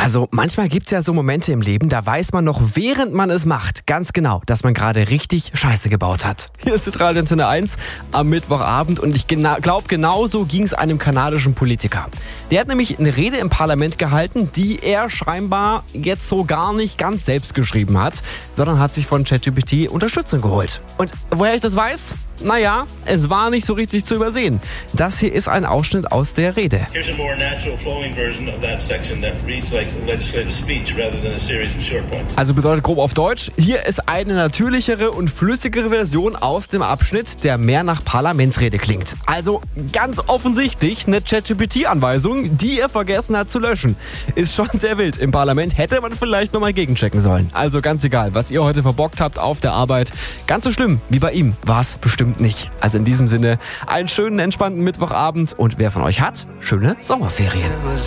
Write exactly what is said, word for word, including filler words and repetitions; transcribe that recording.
Also manchmal gibt's ja so Momente im Leben, da weiß man noch, während man es macht, ganz genau, dass man gerade richtig Scheiße gebaut hat. Hier ist Radio Antenne eins am Mittwochabend und ich gena- glaube, genauso ging's einem kanadischen Politiker. Der hat nämlich eine Rede im Parlament gehalten, die er scheinbar jetzt so gar nicht ganz selbst geschrieben hat, sondern hat sich von ChatGPT Unterstützung geholt. Und woher ich das weiß? Naja, es war nicht so richtig zu übersehen. Das hier ist ein Ausschnitt aus der Rede. Here's a more natural flowing version of that section that reads like a legislative speech rather than a series of short points. Also bedeutet grob auf Deutsch, hier ist eine natürlichere und flüssigere Version aus dem Abschnitt, der mehr nach Parlamentsrede klingt. Also ganz offensichtlich eine ChatGPT-Anweisung, die er vergessen hat zu löschen. Ist schon sehr wild. Im Parlament hätte man vielleicht nochmal gegenchecken sollen. Also ganz egal, was ihr heute verbockt habt auf der Arbeit. Ganz so schlimm wie bei ihm war es bestimmt nicht. Also in diesem Sinne, einen schönen, entspannten Mittwochabend und wer von euch hat, schöne Sommerferien.